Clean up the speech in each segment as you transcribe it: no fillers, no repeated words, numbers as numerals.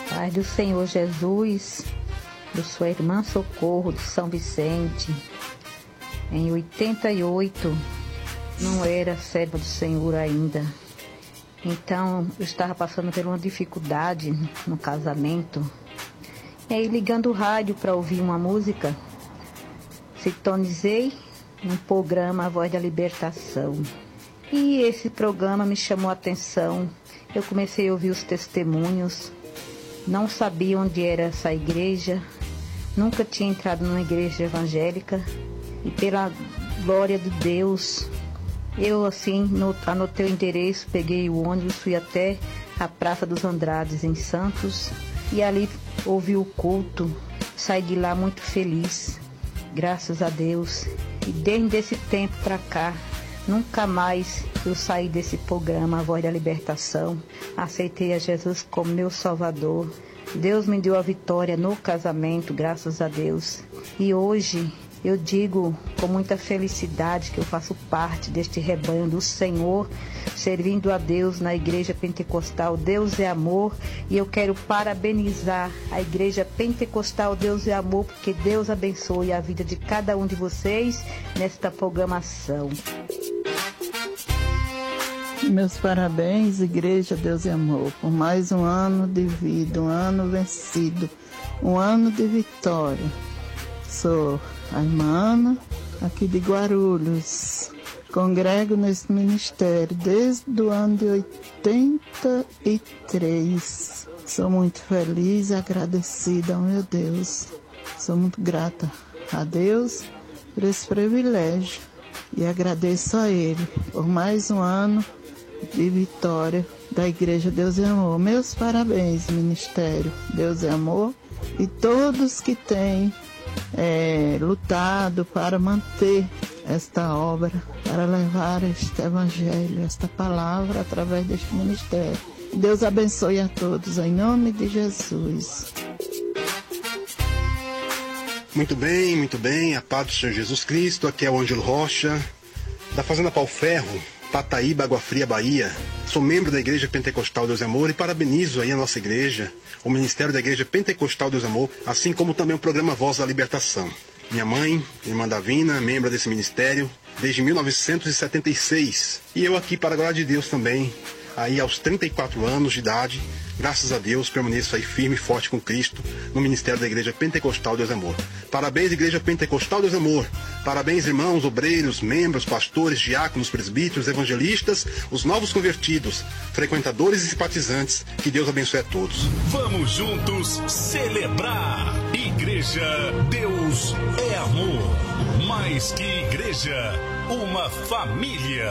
Paz do Senhor Jesus, eu sou a irmã Socorro de São Vicente. Em 88, não era serva do Senhor ainda. Então, eu estava passando por uma dificuldade no casamento. E aí, ligando o rádio para ouvir uma música, sintonizei um programa A Voz da Libertação. E esse programa me chamou a atenção. Eu comecei a ouvir os testemunhos. Não sabia onde era essa igreja. Nunca tinha entrado numa igreja evangélica. E pela glória de Deus, eu assim anotei o endereço, peguei o ônibus, fui até a Praça dos Andrades em Santos. E ali ouvi o culto. Saí de lá muito feliz. Graças a Deus. E desde esse tempo para cá, nunca mais eu saí desse programa A Voz da Libertação. Aceitei a Jesus como meu Salvador. Deus me deu a vitória no casamento, graças a Deus. E hoje eu digo com muita felicidade que eu faço parte deste rebanho do Senhor, servindo a Deus na Igreja Pentecostal Deus é Amor. E eu quero parabenizar a Igreja Pentecostal Deus é Amor, porque Deus abençoe a vida de cada um de vocês nesta programação. Meus parabéns, Igreja Deus e Amor, por mais um ano de vida, um ano vencido, um ano de vitória. Sou a irmã Ana, aqui de Guarulhos. Congrego nesse ministério desde o ano de 83. Sou muito feliz e agradecida ao meu Deus. Sou muito grata a Deus por esse privilégio e agradeço a Ele por mais um ano de vitória da Igreja Deus é Amor. Meus parabéns, Ministério Deus é Amor, e todos que têm lutado para manter esta obra, para levar este Evangelho, esta palavra através deste ministério. Deus abençoe a todos, em nome de Jesus. Muito bem, a paz do Senhor Jesus Cristo. Aqui é o Ângelo Rocha, da Fazenda Pau Ferro, Pataíba, Água Fria, Bahia. Sou membro da Igreja Pentecostal Deus é Amor e parabenizo aí a nossa igreja, o Ministério da Igreja Pentecostal Deus é Amor, assim como também o programa Voz da Libertação. Minha mãe, irmã Davina, membro desse ministério desde 1976. E eu aqui, para a glória de Deus também, aí aos 34 anos de idade, graças a Deus, permaneço aí firme e forte com Cristo no Ministério da Igreja Pentecostal Deus é Amor. Parabéns, Igreja Pentecostal Deus é Amor. Parabéns, irmãos, obreiros, membros, pastores, diáconos, presbíteros, evangelistas, os novos convertidos, frequentadores e simpatizantes. Que Deus abençoe a todos. Vamos juntos celebrar. Igreja Deus é Amor. Mais que igreja, uma família.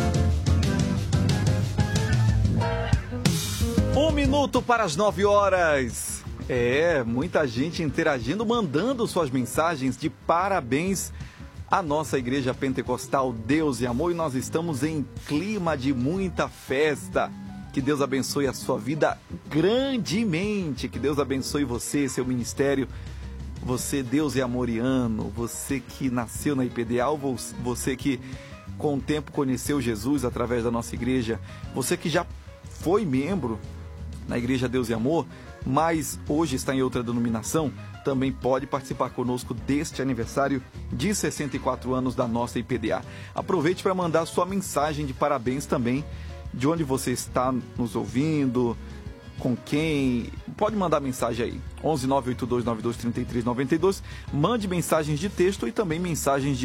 1 minuto para as 9 horas. Muita gente interagindo, mandando suas mensagens de parabéns à nossa Igreja Pentecostal Deus e Amor. E nós estamos em clima de muita festa. Que Deus abençoe a sua vida grandemente. Que Deus abençoe você, seu ministério. Você, Deus e Amoriano. Você que nasceu na IPDA, você que com o tempo conheceu Jesus através da nossa igreja. Você que já foi membro na Igreja Deus e Amor, mas hoje está em outra denominação, também pode participar conosco deste aniversário de 64 anos da nossa IPDA. Aproveite para mandar sua mensagem de parabéns também, de onde você está nos ouvindo, com quem. Pode mandar mensagem aí, 11 982 92 33 92. Mande mensagens de texto e também mensagens de